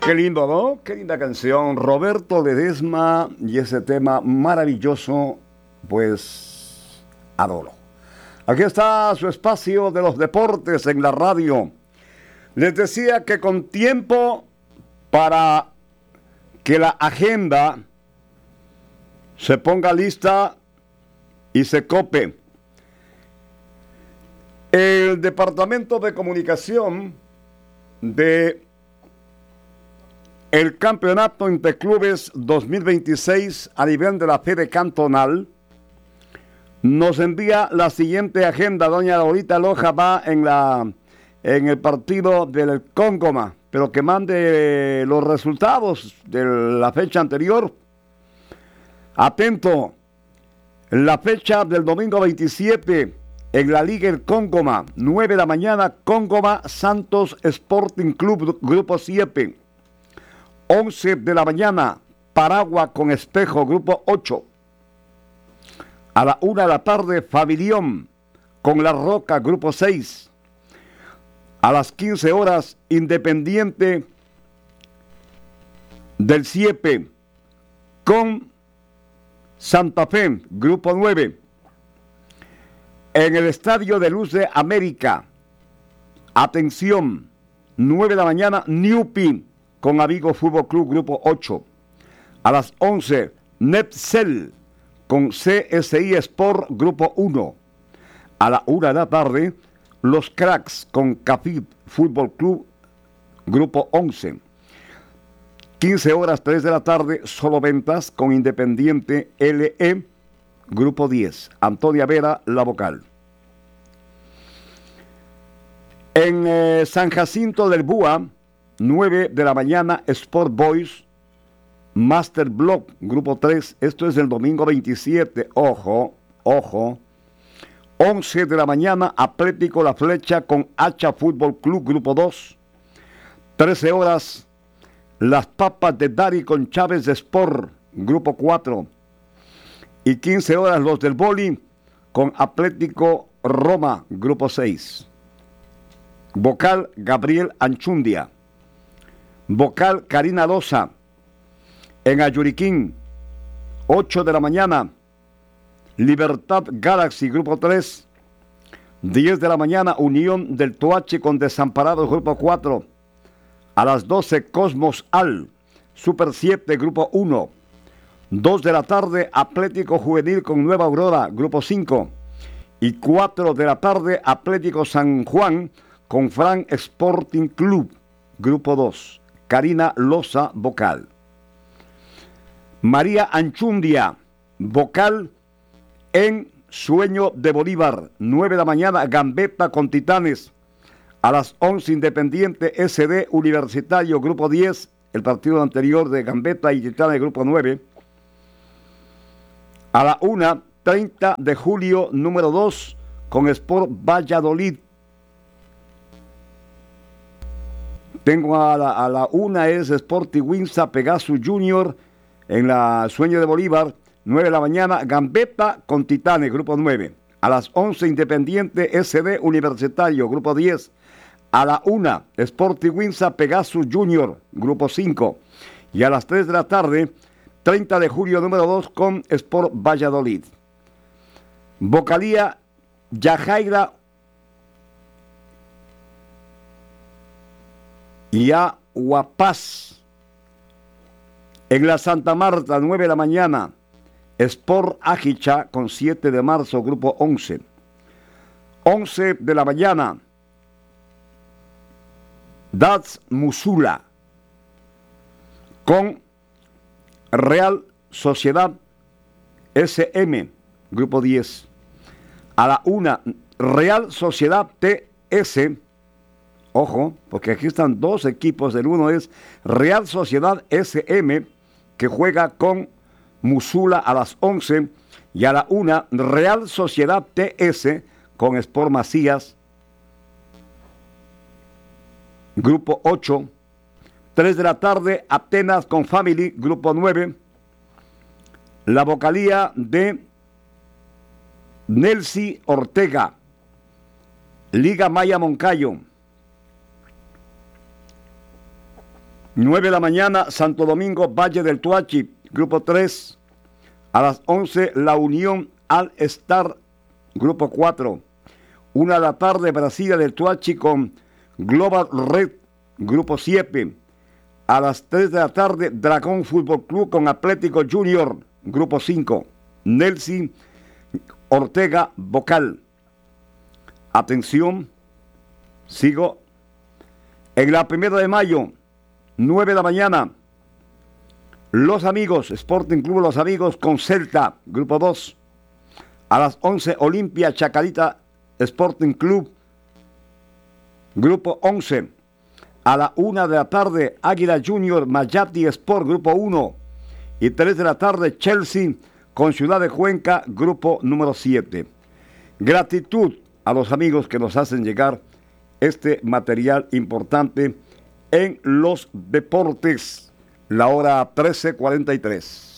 Qué lindo, ¿no? Qué linda canción. Roberto Ledesma y ese tema maravilloso, pues adoro. Aquí está su espacio de los deportes en la radio. Les decía que con tiempo para que la agenda se ponga lista y se cope. El Departamento de Comunicación de el Campeonato Interclubes 2026 a nivel de la Fede Cantonal nos envía la siguiente agenda. Doña Dorita Loja va en el partido del Cóngoma, pero que mande los resultados de la fecha anterior. Atento, la fecha del domingo 27 en la Liga El Cóngoma, 9 de la mañana, Cóngoma Santos Sporting Club, Grupo 7. 11 de la mañana, Paragua con Espejo, Grupo 8. A la 1 de la tarde, Fabilión con La Roca, Grupo 6. A las 15 horas, Independiente del Siepe con Santa Fe, Grupo 9. En el Estadio de Luz de América, atención, 9 de la mañana, Newpie con Avigo Fútbol Club, Grupo 8. A las 11, Netcel con CSI Sport, Grupo 1. A la 1 de la tarde, Los Cracks con Cafid Fútbol Club, Grupo 11. 15 horas, 3 de la tarde, Solo Ventas con Independiente LE, Grupo 10. Antonia Vera, la vocal. En San Jacinto del Búa, 9 de la mañana, Sport Boys, Master Block, Grupo 3. Esto es el domingo 27. Ojo, ojo. 11 de la mañana, Atlético La Flecha con Hacha Fútbol Club, Grupo 2. 13 horas, Las Papas de Dari con Chávez Sport, Grupo 4. Y 15 horas, los del Boli con Atlético Roma, Grupo 6. Vocal, Gabriel Anchundia. Vocal, Karina Loza. En Ayuriquín, 8 de la mañana, Libertad Galaxy, Grupo 3. 10 de la mañana, Unión del Toache con Desamparados, Grupo 4. A las 12, Cosmos Al, Super 7, Grupo 1. 2 de la tarde, Atlético Juvenil con Nueva Aurora, Grupo 5. Y 4 de la tarde, Atlético San Juan con Fran Sporting Club, Grupo 2. Karina Loza, vocal. María Anchundia, vocal en Sueño de Bolívar, 9 de la mañana, Gambetta con Titanes. A las 11, Independiente SD Universitario, Grupo 10, el partido anterior de Gambetta y Titanes, Grupo 9. A la 1, 30 de julio, número 2, con Sport Valladolid. Tengo a la 1 es Sporting Winsa Pegasus Junior en la Sueño de Bolívar, 9 de la mañana, Gambetta con Titanes, Grupo 9. A las 11, Independiente SD Universitario, Grupo 10. A la 1, Sporting Winsa Pegasus Junior, Grupo 5. Y a las 3 de la tarde, 30 de julio, número 2, con Sport Valladolid. Vocalía, Yajaira y Aguapaz. En la Santa Marta, 9 de la mañana, Sport Ajicha con 7 de marzo, Grupo 11. 11 de la mañana, Dats Musula con Real Sociedad SM, Grupo 10. A la 1, Real Sociedad TS. Ojo, porque aquí están dos equipos. El uno es Real Sociedad SM, que juega con Musula a las 11. Y a la 1, Real Sociedad TS con Sport Macías, Grupo 8. 3 de la tarde, Atenas con Family, Grupo 9. La vocalía de Nelsi Ortega, Liga Maya Moncayo. 9 de la mañana, Santo Domingo, Valle del Tuachi, Grupo 3. A las 11, La Unión Al Star, Grupo 4. 1 de la tarde, Brasilia del Tuachi con Global Red, Grupo 7. A las 3 de la tarde, Dragón Fútbol Club con Atlético Junior, Grupo 5. Nelson Ortega, vocal. Atención, sigo. En la 1 de mayo, 9 de la mañana, Los Amigos, Sporting Club Los Amigos con Celta, Grupo 2. A las 11, Olimpia Chacarita Sporting Club, Grupo 11. A la 1 de la tarde, Águila Junior Mayati Sport, Grupo 1. Y 3 de la tarde, Chelsea con Ciudad de Cuenca, Grupo número 7. Gratitud a los amigos que nos hacen llegar este material importante en los deportes. La hora 13:43.